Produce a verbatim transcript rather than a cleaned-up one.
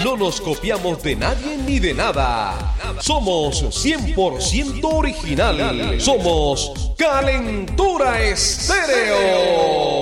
no nos copiamos de nadie ni de nada. Somos cien por ciento original. Somos Calentura Estéreo.